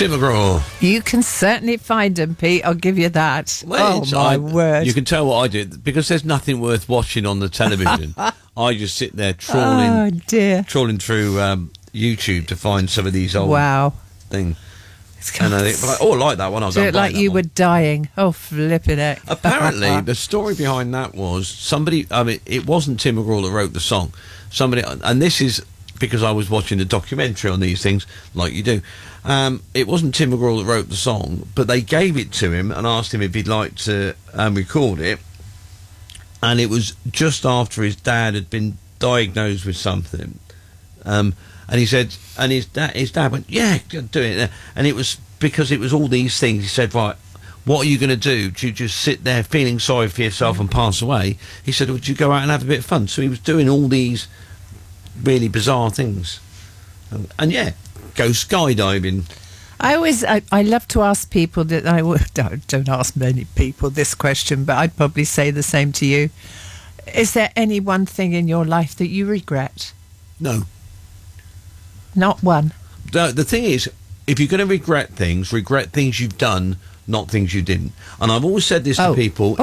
Tim McGraw. You can certainly find them, Pete. I'll give you that. Well, my word. You can tell what I do because there's nothing worth watching on the television. I just sit there trawling through YouTube to find some of these old things. And I think, I like that one. I'll do it like you were dying. Oh, flipping it. Apparently, the story behind that was somebody. I mean, it wasn't Tim McGraw that wrote the song. Somebody, and this is because I was watching a documentary on these things, like you do. It wasn't Tim McGraw that wrote the song, but they gave it to him and asked him if he'd like to record it. And it was just after his dad had been diagnosed with something. And he said, and his dad went, yeah, do it. And it was because it was all these things. He said, right, what are you going to do? Do you just sit there feeling sorry for yourself and pass away? He said, would you go out and have a bit of fun? So he was doing all these really bizarre things. And yeah, go skydiving. I love to ask people that don't ask many people this question, but I'd probably say the same to you. Is there any one thing in your life that you regret? No. Not one. The thing is, if you're going to regret things you've done, not things you didn't. And I've always said this to people.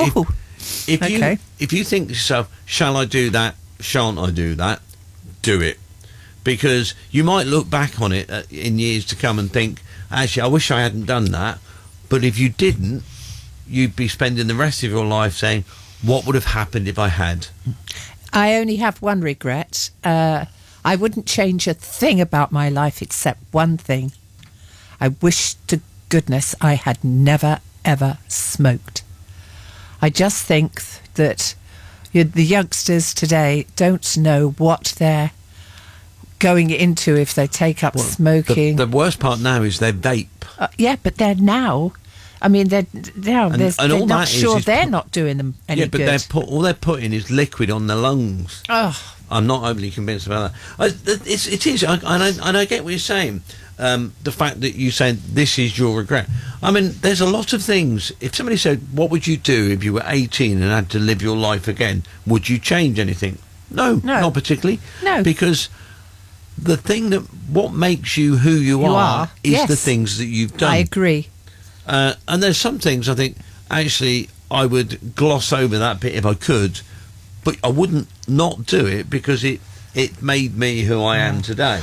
If you think to yourself, shall I do that, shan't I do that, do it. Because you might look back on it in years to come and think, actually, I wish I hadn't done that. But if you didn't, you'd be spending the rest of your life saying, what would have happened if I had? I only have one regret. I wouldn't change a thing about my life except one thing. I wish to goodness I had never, ever smoked. I just think that the youngsters today don't know what they're going into if they take up smoking. The worst part now is their vape. Yeah, but they're now... I mean, they're not sure they're not doing them any good. Yeah, but all they're putting is liquid on their lungs. Oh. I'm not overly convinced about that. It is, and I get what you're saying. The fact that you said this is your regret. I mean, there's a lot of things. If somebody said, what would you do if you were 18 and had to live your life again? Would you change anything? No, not particularly. No. Because the thing what makes you who you are is the things that you've done. I agree. And there's some things I think, actually, I would gloss over that bit if I could, but I wouldn't not do it because it made me who I am today.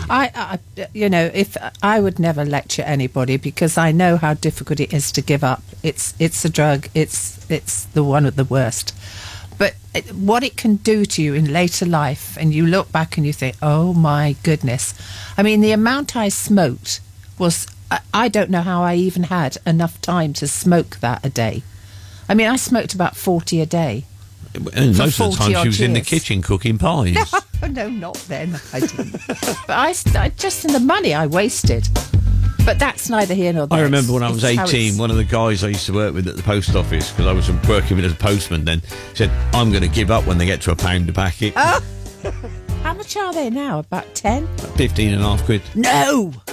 If I would never lecture anybody because I know how difficult it is to give up. It's a drug. It's the one of the worst. But what it can do to you in later life, and you look back and you think, oh my goodness. I mean, the amount I smoked was... I don't know how I even had enough time to smoke that a day. I mean, I smoked about 40 a day. And most of the time she was in the kitchen cooking pies. No, not then. I didn't. But I just in the money I wasted. But that's neither here nor there. I remember when I was 18, one of the guys I used to work with at the post office, because I was working with as a postman then, said, I'm going to give up when they get to £1 a packet. Oh. How much are they now? About 10? 15.5 quid. No!